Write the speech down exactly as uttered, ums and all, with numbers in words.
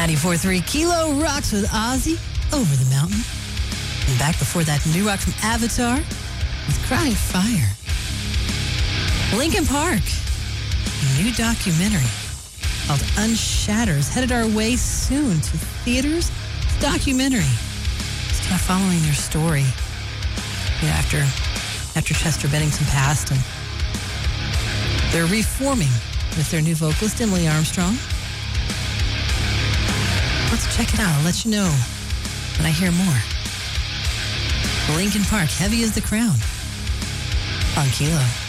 ninety-four point three Kilo rocks with Ozzy, Over the Mountain. And back before that, new rock from Avatar with Crying Fire. Linkin Park, a new documentary called Unshatter is headed our way soon to theaters. It's a documentary. It's kind of following their story, you know, after, after Chester Bennington passed, and they're reforming with their new vocalist, Emily Armstrong. Let's check it out. I'll let you know when I hear more. Linkin Park, Heavy as the Crown on Kilo.